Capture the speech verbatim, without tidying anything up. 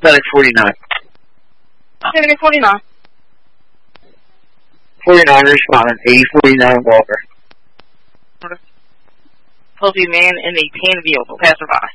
Medic forty-nine. Enemy forty-nine. forty-nine responding. eighty forty-nine Walker. Supposed to be man in a tan vehicle. Passerby.